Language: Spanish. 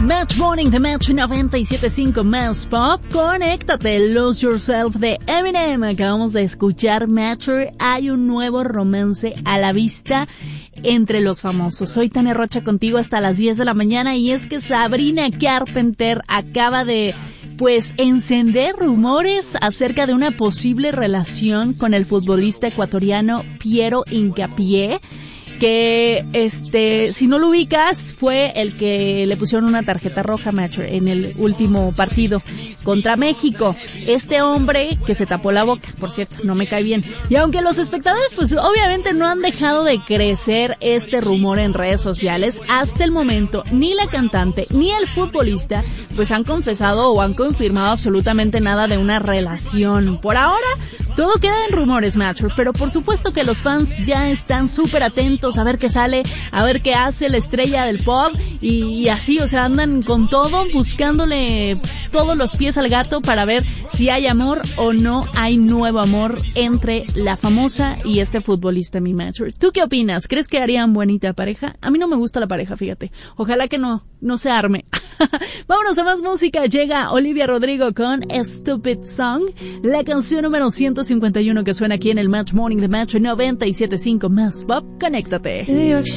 Match Morning, The Match 97.5 más Pop. Conéctate, Lose Yourself de Eminem. Acabamos de escuchar Mature. Hay un nuevo romance a la vista entre los famosos. Soy Tania Rocha contigo hasta las 10 de la mañana y es que Sabrina Carpenter acaba de, encender rumores acerca de una posible relación con el futbolista ecuatoriano Piero Hincapié, que si no lo ubicas, fue el que le pusieron una tarjeta roja a Mature en el último partido contra México. Este hombre que se tapó la boca, por cierto, no me cae bien. Y aunque los espectadores obviamente no han dejado de crecer este rumor en redes sociales, hasta el momento ni la cantante ni el futbolista han confesado o han confirmado absolutamente nada de una relación. Por ahora todo queda en rumores, Mature, pero por supuesto que los fans ya están súper atentos a ver qué sale, a ver qué hace la estrella del pop y así, andan con todo, buscándole todos los pies al gato para ver si hay amor o no hay nuevo amor entre la famosa y este futbolista, mi Mature. ¿Tú qué opinas? ¿Crees que harían bonita pareja? A mí no me gusta la pareja, fíjate. Ojalá que no se arme. Vámonos a más música. Llega Olivia Rodrigo con Stupid Song, la canción número 151 que suena aquí en el Match Morning de Match 97.5 más Pop. Conéctate. New York